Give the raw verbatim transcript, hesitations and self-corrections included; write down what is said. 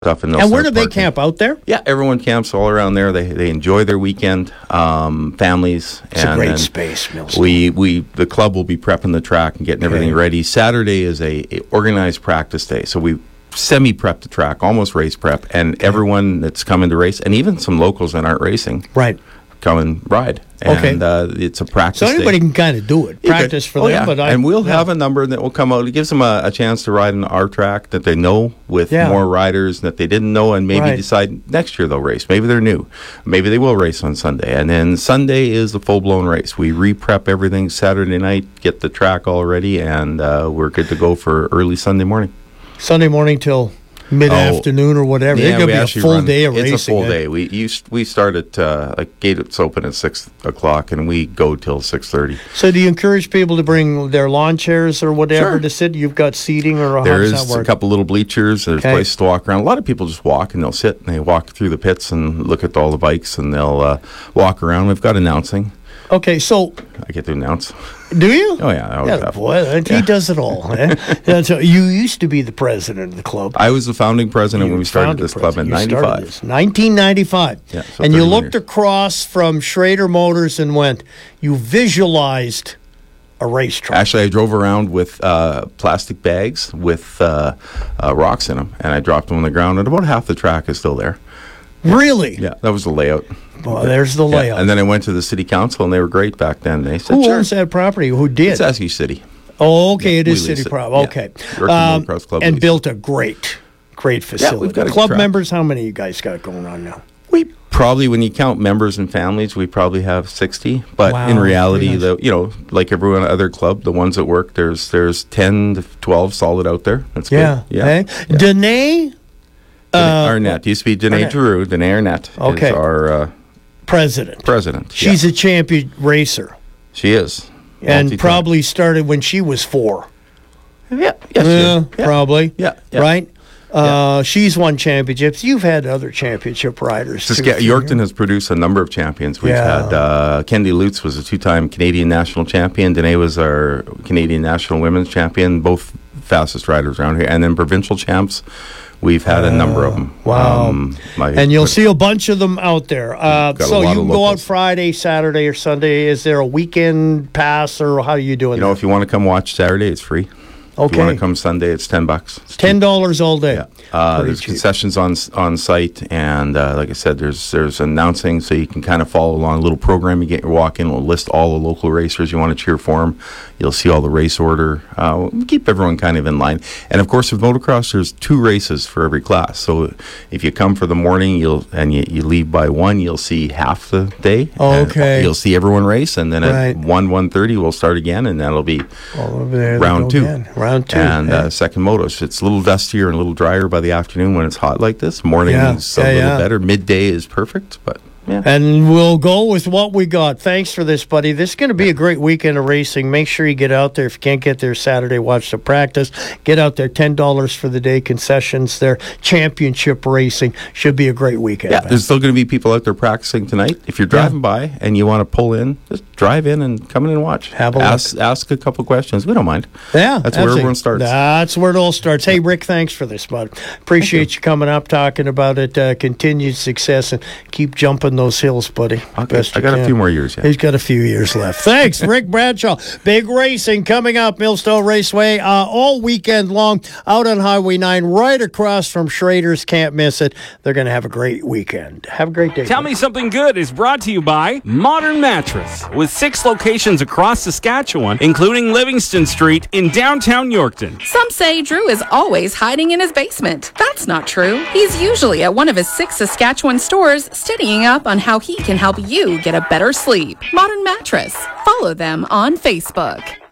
stuff. And, and where do they camp? Out there? Yeah, everyone camps all around there. They they enjoy their weekend, um, families. It's and, a great and space, Millstone. We we the club will be prepping the track and getting okay. everything ready. Saturday is a, a organized practice day, so we semi-prep the track, almost race prep, and everyone that's coming to race, and even some locals that aren't racing, right, come and ride. Okay. And uh, it's a practice So anybody day. can kind of do it. Practice for oh, them. Yeah. But I, and we'll yeah. have a number that will come out. It gives them a, a chance to ride in our track that they know with yeah. more riders that they didn't know, and maybe right. decide next year they'll race. Maybe they're new. Maybe they will race on Sunday. And then Sunday is the full-blown race. We re-prep everything Saturday night, get the track all ready, and uh, we're good to go for early Sunday morning. Sunday morning till mid-afternoon oh, or whatever. Yeah, it's going to be a full run, day of it's racing. It's a full eh? day. We you, we start at, uh, like, gates open at six o'clock, and we go till six thirty. So do you encourage people to bring their lawn chairs or whatever sure. to sit? You've got seating or how there does is that work? a couple little bleachers. There's okay. places to walk around. A lot of people just walk, and they'll sit, and they walk through the pits and look at all the bikes, and they'll uh, walk around. We've got announcing. Okay, so... I get to announce. Do you? Oh, yeah. I always yeah, have. Boy, he yeah. does it all. Eh? That's a, you used to be the president of the club. I was the founding president you when we started this club in ninety-five. nineteen ninety-five. Yeah, so and you looked years. across from Schrader Motors and went, you visualized a racetrack. Actually, I drove around with uh, plastic bags with uh, uh, rocks in them, and I dropped them on the ground, and about half the track is still there. Really? Yeah, that was the layout. Well, there's the layout. Yeah. And then I went to the city council, and they were great back then. They said, Who sure. owns that property? Who did? It's Askew City. Oh, okay, yeah, it is city it. property. Okay. Yeah. Um, Club and lease. built a great, great facility. Yeah, we've got a club track. members, how many you guys got going on now? We probably, when you count members and families, we probably have sixty. But wow, in reality, nice. the you know, like every other club, the ones that work, there's there's ten to twelve solid out there. That's yeah. good. Yeah. Hey? yeah. Danae? Uh, Uh, Arnett. Used to be Danae Arnett. Giroux. Danae Arnett okay. is our uh, president. President. She's yeah. a champion racer. She is. And Multi-time. probably started when she was four. Yeah. Yes, Yeah, yeah. probably. Yeah. yeah. Right? Uh, she's won championships. You've had other championship riders. too, Sask- Yorkton has produced a number of champions. We've Yeah. had uh, Kendi Lutz was a two-time Canadian national champion. Danae was our Canadian national women's champion, both fastest riders around here. And then provincial champs, we've had a number of them. Wow. Um, my- And you'll see a bunch of them out there. Uh, Got a so lot you of can go out locals. Friday, Saturday, or Sunday. Is there a weekend pass, or how are you doing You know, that? if you want to come watch Saturday, it's free. If Okay. you want to come Sunday, it's ten bucks. It's ten dollars all day. Yeah. Uh, Pretty there's cheap. concessions on on site, and uh, like I said, there's there's announcing, so you can kind of follow along. A little program you get your walk in. We'll list all the local racers you want to cheer for them. You'll see all the race order. Uh, we'll keep everyone kind of in line. And of course, with motocross, there's two races for every class. So if you come for the morning, you'll and you, you leave by one, you'll see half the day. And Okay. you'll see everyone race, and then Right. at one one thirty, we'll start again, and that'll be Oh, there they round go two. again. Round two. And yeah. uh, second motos. It's a little dustier and a little drier by the afternoon when it's hot like this. Morning Yeah, is a yeah, little yeah. better. Midday is perfect, but yeah. And we'll go with what we got. Thanks for this, buddy. This is going to be a great weekend of racing. Make sure you get out there. If you can't get there Saturday, watch the practice. Get out there. ten dollars for the day. Concessions there. Championship racing. Should be a great weekend. Yeah, man. there's still going to be people out there practicing tonight. If you're driving by and you want to pull in, just drive in and come in and watch. Have a ask, ask a couple questions. We don't mind. Yeah, That's where absolutely. everyone starts. That's where it all starts. Hey, Rick, thanks for this, bud. Appreciate you. coming up, talking about it. Uh, continued success, and keep jumping those hills, buddy. Okay, Best I you got a can. few more years yet. He's got a few years left. Thanks, Rick Bradshaw. Big racing coming up, Millstone Raceway, uh, all weekend long, out on Highway nine, right across from Schrader's. Can't miss it. They're going to have a great weekend. Have a great day. Tell Me Something Good is brought to you by Modern Mattress, with six locations across Saskatchewan, including Livingston Street in downtown Yorkton. Some say Drew is always hiding in his basement. That's not true. He's usually at one of his six Saskatchewan stores, studying up on how he can help you get a better sleep. Modern Mattress. Follow them on Facebook.